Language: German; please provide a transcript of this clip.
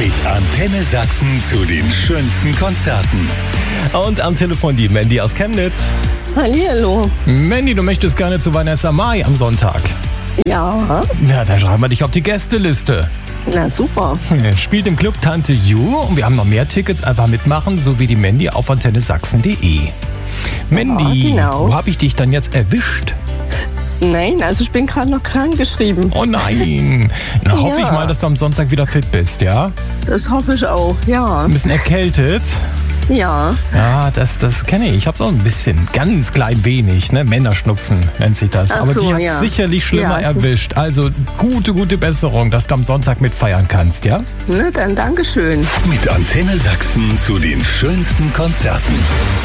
Mit Antenne Sachsen zu den schönsten Konzerten. Und am Telefon die Mandy aus Chemnitz. Hallihallo. Mandy, du möchtest gerne zu Vanessa Mai am Sonntag. Ja, Na, dann schreiben wir dich auf die Gästeliste. na super. Spielt im Club Tante Ju und wir haben noch mehr Tickets. Einfach mitmachen, so wie die Mandy auf antennesachsen.de. Mandy, genau. wo habe ich dich dann jetzt erwischt? Nein, also ich bin gerade noch krank geschrieben. Oh nein. Na, hoffe ich Ja. mal, dass du am Sonntag wieder fit bist, ja? Das hoffe ich auch, ja. Ein bisschen erkältet. Ja, Ja, das kenne ich. Ich habe so ein bisschen, ganz klein wenig, ne? Männerschnupfen nennt sich das. Ach Aber so, die hat ja. sicherlich schlimmer Ja, erwischt. Also gute Besserung, dass du am Sonntag mitfeiern kannst, ja? ne, dann Dankeschön. Mit Antenne Sachsen zu den schönsten Konzerten.